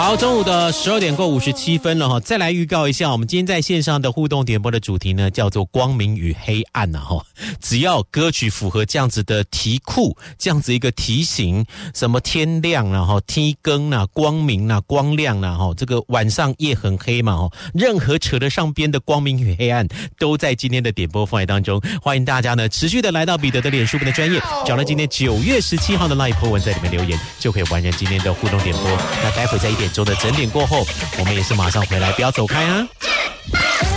好，中午的12点过57分了哈，再来预告一下，我们今天在线上的互动点播的主题呢，叫做光明与黑暗呐哈。只要歌曲符合这样子的题库，这样子一个题型，什么天亮啦哈，天更啦，光明啦，光亮啦哈，这个晚上夜很黑嘛哈，任何扯得上边的光明与黑暗，都在今天的点播范围当中。欢迎大家呢持续的来到彼得的脸书的专页，找到今天9月17号的 LINE po 文，在里面留言，就可以完成今天的互动点播。那待会在1点钟的整点过后，我们也是马上回来，不要走开啊。